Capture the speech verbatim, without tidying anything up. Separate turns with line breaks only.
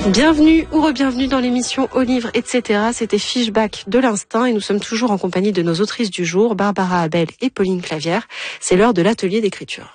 Bienvenue ou re-bienvenue dans l'émission Au livre, et cetera. C'était Fishback de l'instinct et nous sommes toujours en compagnie de nos autrices du jour, Barbara Abel et Pauline Clavière. C'est l'heure de l'atelier d'écriture.